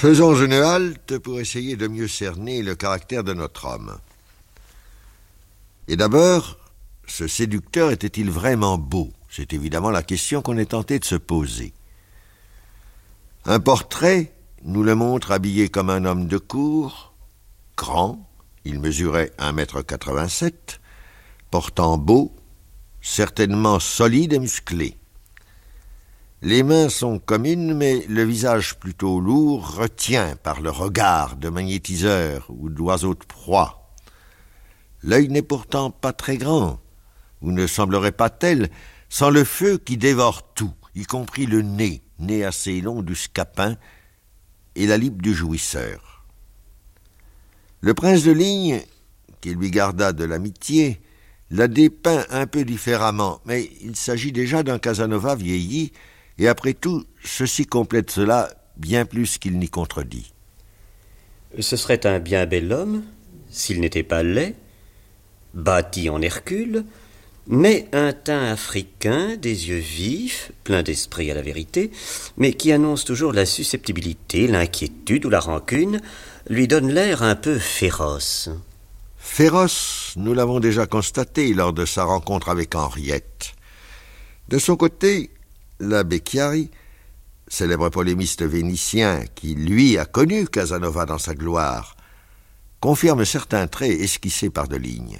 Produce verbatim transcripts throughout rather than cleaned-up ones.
Faisons une halte pour essayer de mieux cerner le caractère de notre homme. Et d'abord, ce séducteur était-il vraiment beau? C'est évidemment la question qu'on est tenté de se poser. Un portrait nous le montre habillé comme un homme de cour, grand, il mesurait un mètre quatre-vingt-sept, portant beau, certainement solide et musclé. Les mains sont communes, mais le visage plutôt lourd retient par le regard de magnétiseur ou d'oiseau de proie. L'œil n'est pourtant pas très grand, ou ne semblerait pas tel, sans le feu qui dévore tout, y compris le nez, nez assez long du scapin, et la lippe du jouisseur. Le prince de Ligne, qui lui garda de l'amitié, l'a dépeint un peu différemment, mais il s'agit déjà d'un Casanova vieilli, et après tout, ceci complète cela bien plus qu'il n'y contredit. Ce serait un bien bel homme, s'il n'était pas laid, bâti en Hercule, mais un teint africain, des yeux vifs, plein d'esprit à la vérité, mais qui annonce toujours la susceptibilité, l'inquiétude ou la rancune, lui donne l'air un peu féroce. Féroce, nous l'avons déjà constaté lors de sa rencontre avec Henriette. De son côté, l'abbé Chiari, célèbre polémiste vénitien qui, lui, a connu Casanova dans sa gloire, confirme certains traits esquissés par Deligne.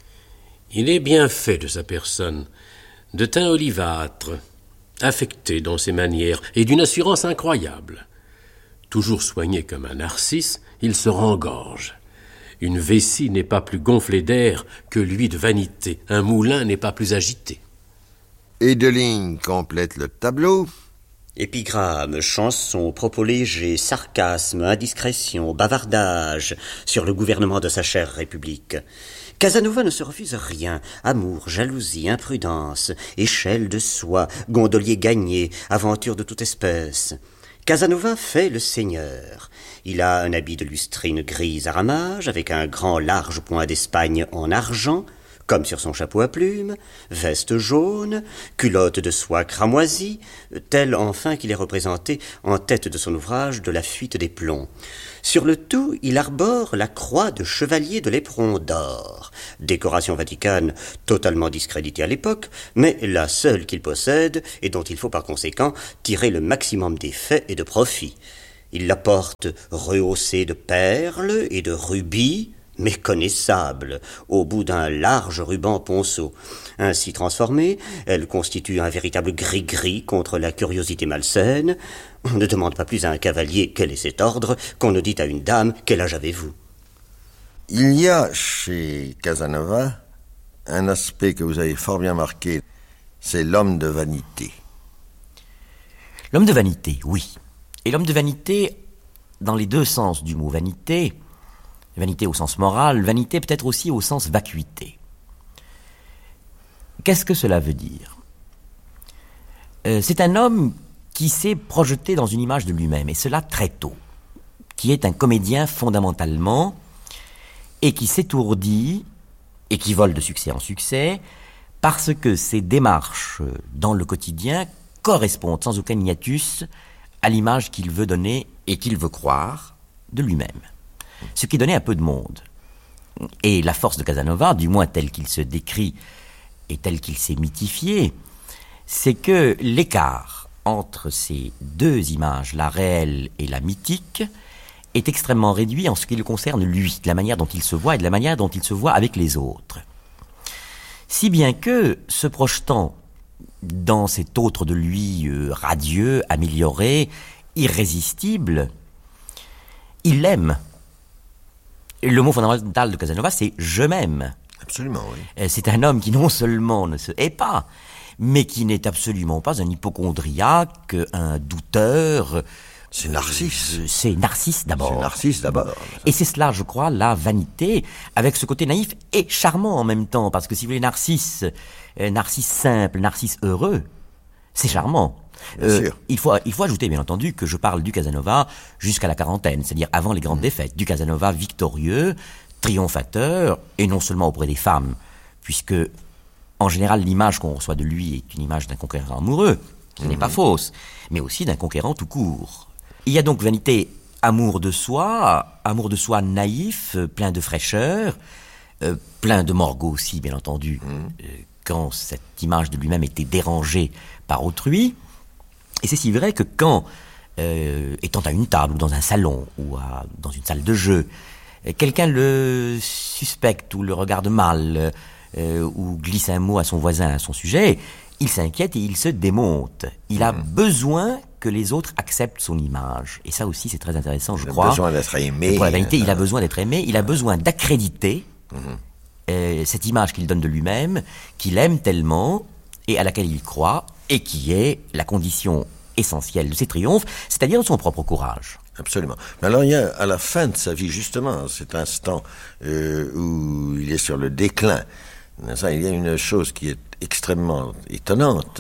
Il est bien fait de sa personne, de teint olivâtre, affecté dans ses manières et d'une assurance incroyable. Toujours soigné comme un narcisse, il se rengorge. Une vessie n'est pas plus gonflée d'air que lui de vanité. Un moulin n'est pas plus agité. Et Deligne complète le tableau. Épigrammes, chansons, propos légers, sarcasmes, indiscrétions, bavardages sur le gouvernement de sa chère République. Casanova ne se refuse rien. Amour, jalousie, imprudence, échelle de soie, gondolier gagné, aventures de toute espèce. Casanova fait le seigneur. Il a un habit de lustrine grise à ramage, avec un grand large point d'Espagne en argent, comme sur son chapeau à plumes, veste jaune, culotte de soie cramoisie, tel enfin qu'il est représenté en tête de son ouvrage de la fuite des plombs. Sur le tout, il arbore la croix de chevalier de l'éperon d'or, décoration vaticane totalement discréditée à l'époque, mais la seule qu'il possède et dont il faut par conséquent tirer le maximum d'effet et de profit. Il la porte rehaussée de perles et de rubis, méconnaissable, au bout d'un large ruban ponceau. Ainsi transformée, elle constitue un véritable gris-gris contre la curiosité malsaine. On ne demande pas plus à un cavalier quel est cet ordre qu'on ne dit à une dame quel âge avez-vous. Il y a chez Casanova un aspect que vous avez fort bien marqué, c'est l'homme de vanité. L'homme de vanité, oui. Et l'homme de vanité, dans les deux sens du mot vanité, vanité au sens moral, vanité peut-être aussi au sens vacuité. Qu'est-ce que cela veut dire ? euh, C'est un homme qui s'est projeté dans une image de lui-même, et cela très tôt, qui est un comédien fondamentalement, et qui s'étourdit, et qui vole de succès en succès, parce que ses démarches dans le quotidien correspondent sans aucun hiatus à l'image qu'il veut donner et qu'il veut croire de lui-même. Ce qui donnait un peu de monde. Et la force de Casanova, du moins tel qu'il se décrit et tel qu'il s'est mythifié, c'est que l'écart entre ces deux images, la réelle et la mythique, est extrêmement réduit en ce qui le concerne lui, de la manière dont il se voit et de la manière dont il se voit avec les autres. Si bien que, se projetant dans cet autre de lui euh, radieux, amélioré, irrésistible, il l'aime. Le mot fondamental de Casanova, c'est « je m'aime ». Absolument, oui. C'est un homme qui non seulement ne se hait pas, mais qui n'est absolument pas un hypocondriaque, un douteur. C'est Narcisse. Euh, c'est Narcisse d'abord. C'est Narcisse d'abord. Et c'est cela, je crois, la vanité, avec ce côté naïf et charmant en même temps, parce que si vous voulez, Narcisse, euh, Narcisse simple, Narcisse heureux, c'est charmant. Euh, il faut, il faut ajouter, bien entendu, que je parle du Casanova jusqu'à la quarantaine, c'est-à-dire avant les grandes mmh. défaites, du Casanova victorieux, triomphateur, et non seulement auprès des femmes, puisque, en général, l'image qu'on reçoit de lui est une image d'un conquérant amoureux, qui mmh. n'est pas fausse, mais aussi d'un conquérant tout court. Il y a donc vanité amour de soi, amour de soi naïf, euh, plein de fraîcheur, euh, plein de morgue aussi, bien entendu, mmh. euh, quand cette image de lui-même était dérangée par autrui. Et c'est si vrai que quand, euh, étant à une table ou dans un salon ou à, dans une salle de jeu, quelqu'un le suspecte ou le regarde mal euh, ou glisse un mot à son voisin à son sujet, il s'inquiète et il se démonte. Il a mmh. besoin que les autres acceptent son image. Et ça aussi, c'est très intéressant, je il crois. Il a besoin d'être aimé. Pour la vérité, il a besoin d'être aimé, il a besoin d'accréditer mmh. euh, cette image qu'il donne de lui-même, qu'il aime tellement et à laquelle il croit, et qui est la condition essentielle de ses triomphes, c'est-à-dire de son propre courage. Absolument. Mais alors, il y a, à la fin de sa vie, justement, cet instant euh, où il est sur le déclin, ça, il y a une chose qui est extrêmement étonnante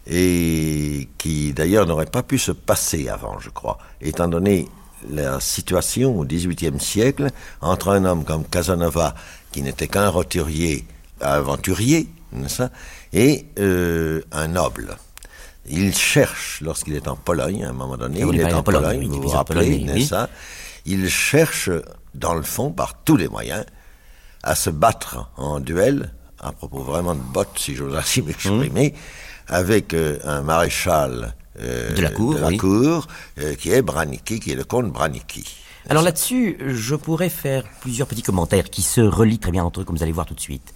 et qui, d'ailleurs, n'aurait pas pu se passer avant, je crois, étant donné la situation au dix-huitième siècle entre un homme comme Casanova, qui n'était qu'un roturier, aventurier, n'est-ce pas, et euh, un noble. Il cherche, lorsqu'il est en Pologne, à un moment donné, il est en Pologne, Pologne vous vous rappelez, n'est-ce pas, il cherche, dans le fond, par tous les moyens, à se battre en duel, à propos vraiment de bottes, si j'ose ainsi m'exprimer, mmh. avec euh, un maréchal euh, de la cour, de la oui. cour euh, qui est Branicki, qui est le comte Branicki. Alors là-dessus, je pourrais faire plusieurs petits commentaires qui se relient très bien entre eux, comme vous allez voir tout de suite.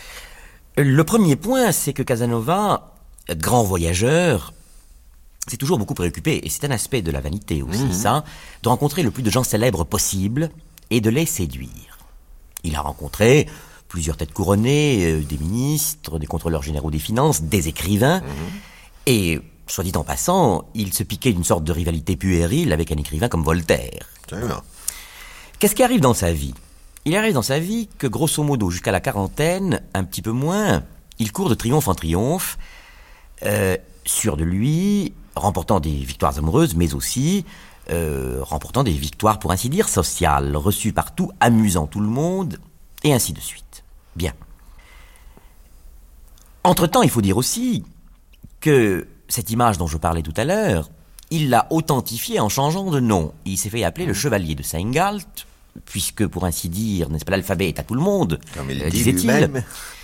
Le premier point, c'est que Casanova, grand voyageur, s'est toujours beaucoup préoccupé, et c'est un aspect de la vanité aussi, mmh. ça, de rencontrer le plus de gens célèbres possible et de les séduire. Il a rencontré plusieurs têtes couronnées, euh, des ministres, des contrôleurs généraux des finances, des écrivains, mmh. et, soit dit en passant, il se piquait d'une sorte de rivalité puérile avec un écrivain comme Voltaire. Absolument. Qu'est-ce qui arrive dans sa vie ? Il arrive dans sa vie que, grosso modo, jusqu'à la quarantaine, un petit peu moins, il court de triomphe en triomphe, euh, sûr de lui, remportant des victoires amoureuses, mais aussi euh, remportant des victoires, pour ainsi dire, sociales, reçues partout, amusant tout le monde, et ainsi de suite. Bien. Entre-temps, il faut dire aussi que cette image dont je parlais tout à l'heure, il l'a authentifiée en changeant de nom. Il s'est fait appeler le chevalier de Saint-Galt, puisque, pour ainsi dire, n'est-ce pas, l'alphabet est à tout le monde, comme il euh, dit disait-il. Lui-même.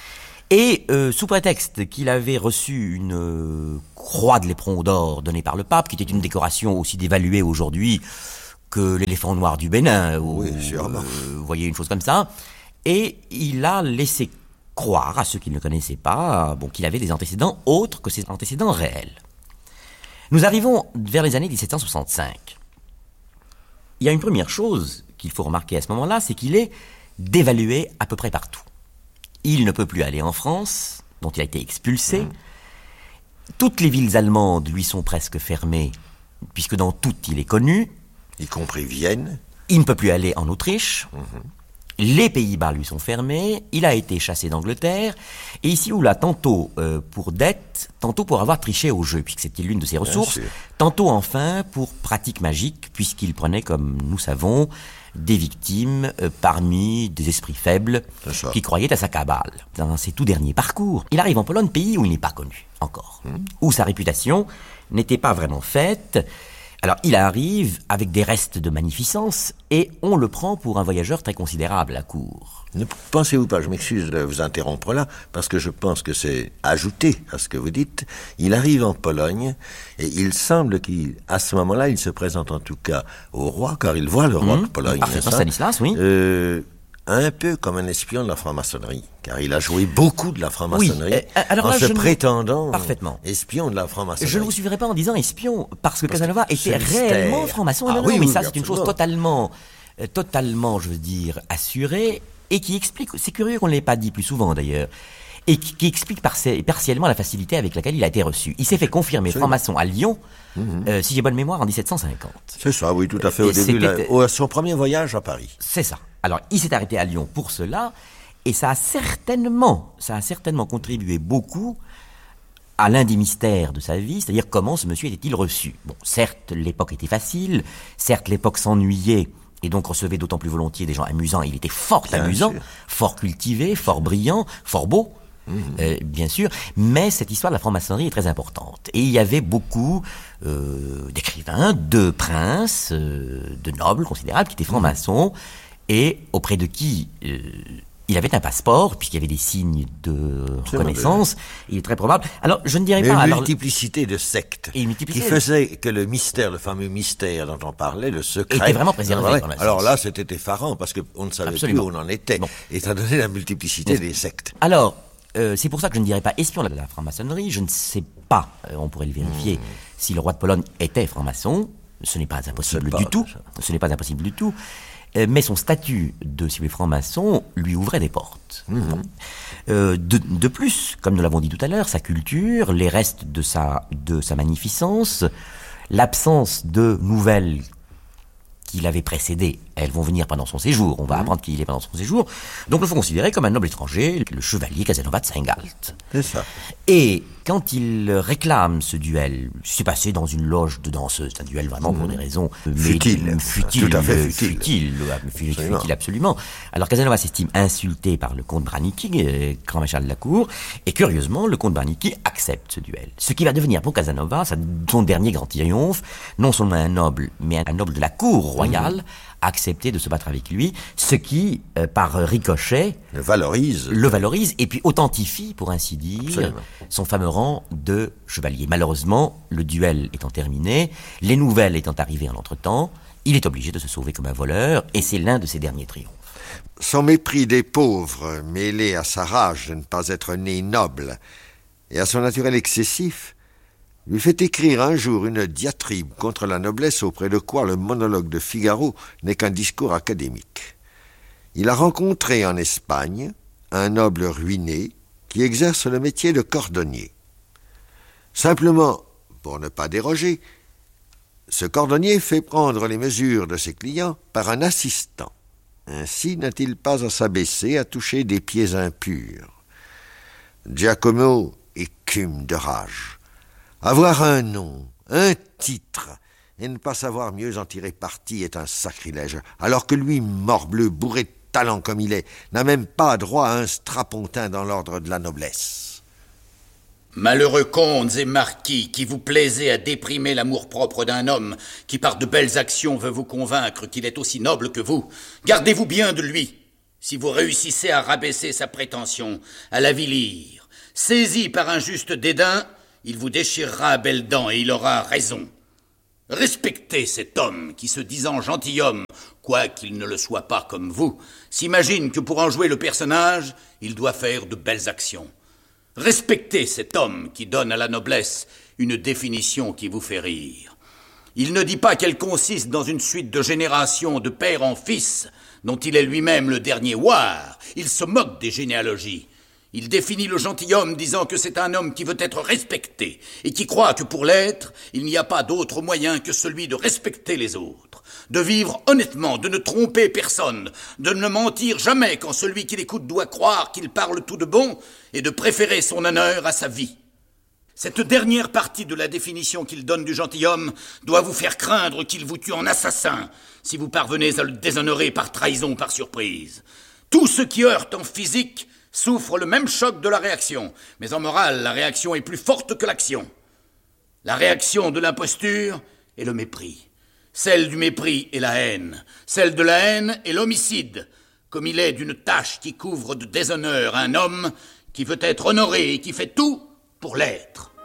Et euh, sous prétexte qu'il avait reçu une euh, croix de l'éperon d'or donnée par le pape, qui était une décoration aussi dévaluée aujourd'hui que l'éléphant noir du Bénin, ou, oui, sûrement. Euh, vous voyez, une chose comme ça, et il a laissé croire à ceux qui ne le connaissaient pas, bon, qu'il avait des antécédents autres que ses antécédents réels. Nous arrivons vers les années dix-sept cent soixante-cinq. Il y a une première chose qu'il faut remarquer à ce moment-là, c'est qu'il est dévalué à peu près partout. Il ne peut plus aller en France, dont il a été expulsé. Mmh. Toutes les villes allemandes lui sont presque fermées, puisque dans toutes il est connu. Y compris Vienne. Il ne peut plus aller en Autriche. Mmh. Les Pays-Bas lui sont fermés. Il a été chassé d'Angleterre. Et ici ou là, tantôt euh, pour dette, tantôt pour avoir triché au jeu, puisque c'était l'une de ses ressources. Tantôt enfin pour pratique magique, puisqu'il prenait, comme nous savons, des victimes euh, parmi des esprits faibles qui croyaient à sa cabale. Dans ses tout derniers parcours, il arrive en Pologne, pays où il n'est pas connu encore, mmh. où sa réputation n'était pas vraiment faite. Alors il arrive avec des restes de magnificence et on le prend pour un voyageur très considérable à cour. Ne pensez-vous pas, je m'excuse de vous interrompre là, parce que je pense que c'est ajouté à ce que vous dites. Il arrive en Pologne et il semble qu'à ce moment-là, il se présente en tout cas au roi, car il voit le roi mmh, de Pologne. Parfaitement, Stanislas, oui. Euh, un peu comme un espion de la franc-maçonnerie, car il a joué beaucoup de la franc-maçonnerie, oui, euh, alors en là, se je prétendant parfaitement. espion de la franc-maçonnerie. Je ne vous suivrai pas en disant espion, parce que parce Casanova que était mystère. réellement franc-maçon. Ah, non, oui, non, mais oui, ça, oui, c'est une chose absolument. totalement, euh, totalement, je veux dire, assurée, et qui explique, c'est curieux qu'on ne l'ait pas dit plus souvent d'ailleurs, et qui, qui explique parti- partiellement la facilité avec laquelle il a été reçu. Il s'est fait confirmer Absolument. franc-maçon à Lyon, Mm-hmm. euh, si j'ai bonne mémoire, en dix-sept cent cinquante. C'est ça, oui, tout à fait, au Et début, c'était- là, au- son premier voyage à Paris. C'est ça. Alors, il s'est arrêté à Lyon pour cela, et ça a certainement, ça a certainement contribué beaucoup à l'un des mystères de sa vie, c'est-à-dire comment ce monsieur était-il reçu. Bon, certes, l'époque était facile, certes, l'époque s'ennuyait, et donc recevait d'autant plus volontiers des gens amusants. Il était fort Bien amusant, sûr. fort cultivé, fort brillant, fort beau. Mmh. Euh, bien sûr, mais cette histoire de la franc-maçonnerie est très importante. Et il y avait beaucoup euh, d'écrivains, de princes, euh, de nobles considérables qui étaient francs-maçons, mmh. et auprès de qui euh, il avait un passeport, puisqu'il y avait des signes de reconnaissance. Il est très probable. Alors, je ne dirais mais pas... une alors, multiplicité de sectes et une multiplicité qui faisait que le mystère, le fameux mystère dont on parlait, le secret... était vraiment préservé. Ouais, dans la alors science. là, c'était effarant, parce qu'on ne savait Absolument. plus où on en était, Bon. étant donné la multiplicité bon. des sectes. Alors... Euh, c'est pour ça que je ne dirais pas espion de la franc-maçonnerie. Je ne sais pas, euh, on pourrait le vérifier, mmh. si le roi de Pologne était franc-maçon. Ce n'est pas impossible pas, du tout. Ça. Ce n'est pas impossible du tout. Euh, mais son statut de civil franc-maçon lui ouvrait des portes. Mmh. Euh, de, de plus, comme nous l'avons dit tout à l'heure, sa culture, les restes de sa, de sa magnificence, l'absence de nouvelles qui l'avaient précédé, elles vont venir pendant son séjour, on va mmh. apprendre qu'il est pendant son séjour, donc il faut considérer comme un noble étranger, le chevalier Casanova de Saint-Galt. C'est ça. Et quand il réclame ce duel, c'est passé dans une loge de danseuses, c'est un duel vraiment mmh. pour des raisons futiles, futiles, tout à fait futile, futile, futile, absolument. futile absolument. Alors Casanova s'estime insulté par le comte Branicki, grand maréchal de la cour, et curieusement, le comte Branicki accepte ce duel. Ce qui va devenir pour Casanova son dernier grand triomphe, non seulement un noble, mais un noble de la cour royale, mmh. accepté de se battre avec lui, ce qui, euh, par ricochet, le valorise, le valorise et puis authentifie, pour ainsi dire, Absolument. son fameux rang de chevalier. Malheureusement, le duel étant terminé, les nouvelles étant arrivées en entre-temps, il est obligé de se sauver comme un voleur, et c'est l'un de ses derniers triomphes. Son mépris des pauvres, mêlé à sa rage de ne pas être né noble, et à son naturel excessif, lui fait écrire un jour une diatribe contre la noblesse auprès de quoi le monologue de Figaro n'est qu'un discours académique. Il a rencontré en Espagne un noble ruiné qui exerce le métier de cordonnier. Simplement, pour ne pas déroger, ce cordonnier fait prendre les mesures de ses clients par un assistant. Ainsi n'a-t-il pas à s'abaisser à toucher des pieds impurs. Giacomo écume de rage. Avoir un nom, un titre, et ne pas savoir mieux en tirer parti est un sacrilège, alors que lui, morbleu, bourré de talent comme il est, n'a même pas droit à un strapontin dans l'ordre de la noblesse. Malheureux comtes et marquis qui vous plaisez à déprimer l'amour-propre d'un homme qui par de belles actions veut vous convaincre qu'il est aussi noble que vous, gardez-vous bien de lui. Si vous réussissez à rabaisser sa prétention, à l'avilir, saisi par un juste dédain, il vous déchirera à belles dents et il aura raison. Respectez cet homme qui, se disant gentilhomme, quoiqu'il ne le soit pas comme vous, s'imagine que pour en jouer le personnage, il doit faire de belles actions. Respectez cet homme qui donne à la noblesse une définition qui vous fait rire. Il ne dit pas qu'elle consiste dans une suite de générations de père en fils, dont il est lui-même le dernier ouar. Il se moque des généalogies. Il définit le gentilhomme disant que c'est un homme qui veut être respecté et qui croit que pour l'être, il n'y a pas d'autre moyen que celui de respecter les autres, de vivre honnêtement, de ne tromper personne, de ne mentir jamais quand celui qui l'écoute doit croire qu'il parle tout de bon et de préférer son honneur à sa vie. Cette dernière partie de la définition qu'il donne du gentilhomme doit vous faire craindre qu'il vous tue en assassin si vous parvenez à le déshonorer par trahison ou par surprise. Tout ce qui heurte en physique souffre le même choc de la réaction, mais en morale, la réaction est plus forte que l'action. La réaction de l'imposture est le mépris. Celle du mépris est la haine. Celle de la haine est l'homicide, comme il est d'une tache qui couvre de déshonneur un homme qui veut être honoré et qui fait tout pour l'être.